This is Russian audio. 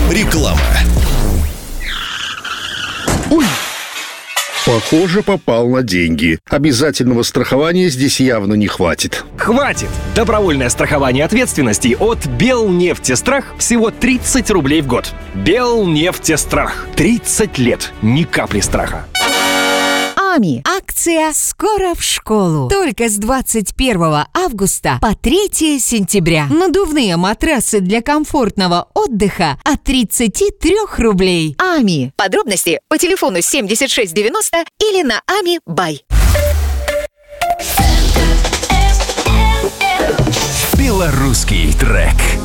Реклама. Ой! Похоже, попал на деньги. Обязательного страхования здесь явно не хватит. Хватит! Добровольное страхование ответственности от Белнефтестрах всего 30 рублей в год. Белнефтестрах. 30 лет. Ни капли страха. АМИ. Акция «Скоро в школу». Только с 21 августа по 3 сентября. Надувные матрасы для комфортного отдыха от 33 рублей. АМИ. Подробности по телефону 7690 или на АМИ Бай. Белорусский трек.